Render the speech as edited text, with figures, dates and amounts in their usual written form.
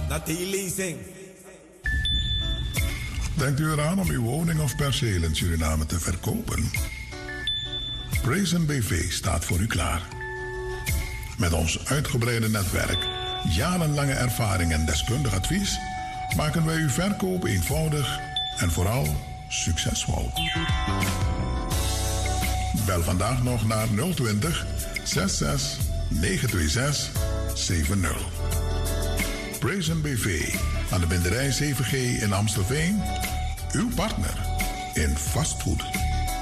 Dat die leasing. Denkt u eraan om uw woning of perceel in Suriname te verkopen? Praisen BV staat voor u klaar. Met ons uitgebreide netwerk, jarenlange ervaring en deskundig advies maken wij uw verkoop eenvoudig en vooral succesvol. Bel vandaag nog naar 020 66 926 70. Praisen BV aan de Binderij 7G in Amstelveen. Uw partner in vastgoed.